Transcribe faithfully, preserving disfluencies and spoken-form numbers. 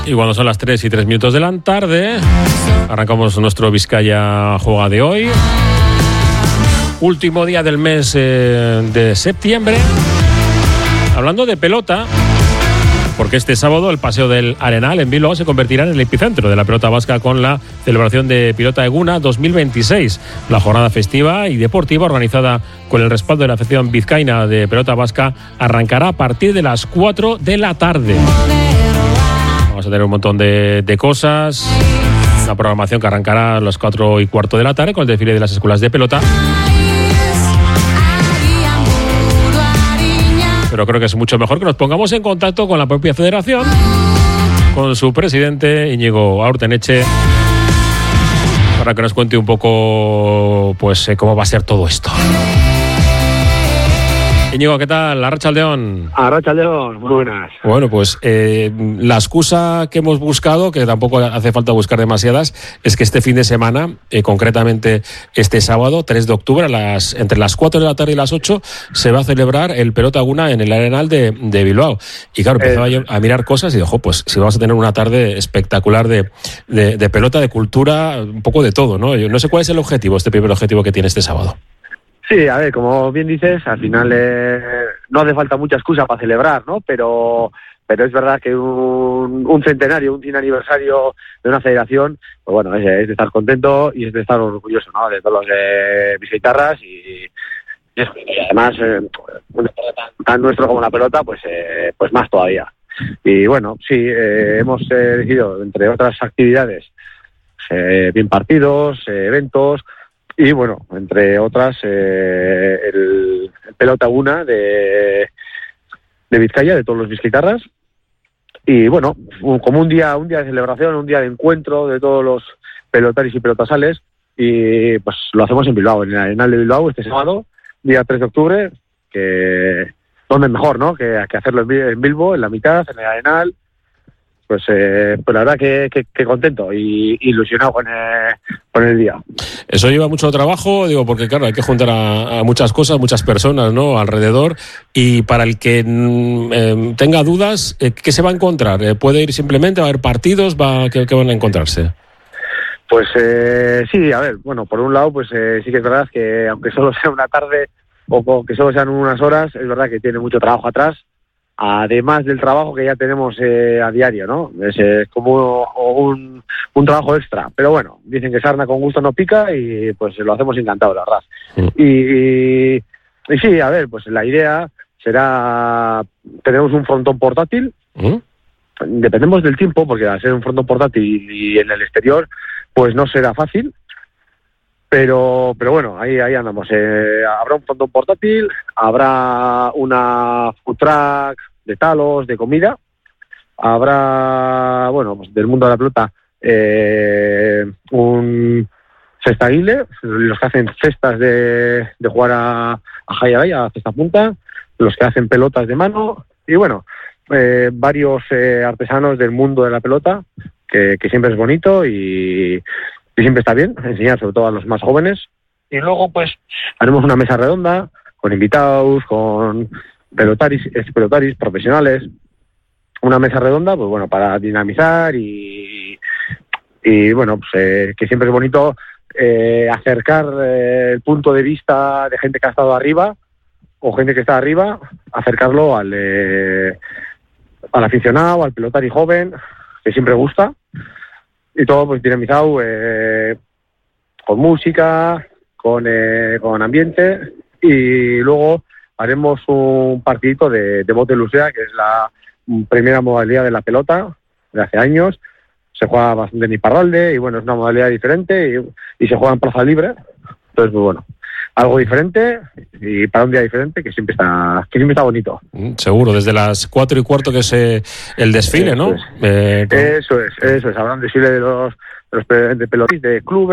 Y cuando son las tres y tres minutos de la tarde, arrancamos nuestro Vizcaya Juega de hoy. Último día del mes eh, de septiembre. Hablando de pelota, porque este sábado el Paseo del Arenal en Bilbao se convertirá en el epicentro de la pelota vasca con la celebración de Pilota Eguna dos mil veintiséis. La jornada festiva y deportiva organizada con el respaldo de la Federación Vizcaína de Pelota Vasca arrancará a partir de las cuatro de la tarde. Vamos a tener un montón de, de cosas, una programación que arrancará a las cuatro y cuarto de la tarde con el desfile de las escuelas de pelota. Pero creo que es mucho mejor que nos pongamos en contacto con la propia federación, con su presidente Íñigo Aurteneche, para que nos cuente un poco pues eh, cómo va a ser todo esto. Íñigo, ¿qué tal? Arratsaldeon. Arratsaldeon, muy buenas. Bueno, pues eh, la excusa que hemos buscado, que tampoco hace falta buscar demasiadas, es que este fin de semana, eh, concretamente este sábado, tres de octubre, a las, entre las cuatro de la tarde y las ocho, se va a celebrar el Pelota Eguna en el Arenal de, de Bilbao. Y claro, empezaba eh, yo a mirar cosas y dijo, pues si vamos a tener una tarde espectacular de, de, de pelota, de cultura, un poco de todo, ¿no? Yo no sé cuál es el objetivo, este primer objetivo que tiene este sábado. Sí, a ver, como bien dices, al final eh, no hace falta mucha excusa para celebrar, ¿no? Pero pero es verdad que un, un centenario, un cien aniversario de una federación, pues bueno, es, es de estar contento y es de estar orgulloso, ¿no? De todos los de Vizcaitarras y, y, y además eh, un deporte tan, tan nuestro como la pelota, pues eh, pues más todavía. Y bueno, sí, eh, hemos eh, decidido, entre otras actividades, eh, bien partidos, eh, eventos. Y bueno, entre otras, eh, el, el Pelota Eguna de, de Vizcaya, de todos los vizcaitarras. Y bueno, un, como un día un día de celebración, un día de encuentro de todos los pelotaris y pelotasales. Y pues lo hacemos en Bilbao, en el Arenal de Bilbao, este sábado, día tres de octubre. Que ¿dónde es mejor, no? Que, que hacerlo en, en Bilbo, en la mitad, en el Arenal. Pues, eh, pues la verdad que, que, que contento y ilusionado con el, con el día. Eso lleva mucho trabajo, digo, porque claro, hay que juntar a, a muchas cosas, muchas personas, ¿no? Alrededor. Y para el que eh, tenga dudas, eh, ¿qué se va a encontrar? Eh, ¿Puede ir simplemente? ¿Va a haber partidos? Va, ¿qué, qué van a encontrarse? Pues eh, sí, a ver, bueno, por un lado, pues eh, sí que es verdad que aunque solo sea una tarde o que solo sean unas horas, es verdad que tiene mucho trabajo atrás. Además del trabajo que ya tenemos eh, a diario, ¿no? Es eh, como un, un trabajo extra. Pero bueno, dicen que sarna con gusto no pica y pues lo hacemos encantado, la verdad. Sí. Y, y, y sí, a ver, pues la idea será, tenemos un frontón portátil. ¿Mm? Dependemos del tiempo, porque al ser un frontón portátil y en el exterior, pues no será fácil. Pero pero bueno, ahí ahí andamos. Eh, habrá un frontón portátil, habrá una food truck de talos, de comida, habrá, bueno, pues del mundo de la pelota, eh, un cestaguile, los que hacen cestas de, de jugar a, a jai a cesta punta, los que hacen pelotas de mano, y bueno, eh, varios eh, artesanos del mundo de la pelota, que, que siempre es bonito y... y siempre está bien enseñar, sobre todo a los más jóvenes. Y luego, pues, haremos una mesa redonda con invitados, con pelotaris, pelotaris profesionales. Una mesa redonda, pues bueno, para dinamizar y, y bueno, pues eh, que siempre es bonito eh, acercar eh, el punto de vista de gente que ha estado arriba o gente que está arriba, acercarlo al, eh, al aficionado, al pelotari joven, que siempre gusta. Y todo pues dinamizado eh, con música, con, eh, con ambiente, y luego haremos un partidito de, de bote lucea, que es la primera modalidad de la pelota de hace años. Se juega bastante en Iparralde y bueno, es una modalidad diferente y, y se juega en plaza libre. Entonces, pues bueno, algo diferente y para un día diferente que siempre está que siempre está bonito. Seguro, desde las cuatro y cuarto que es eh, el desfile, eso ¿no? Es. Eh, eso es, eso es. Habrá un desfile de los, de los de pelotis, de clubes.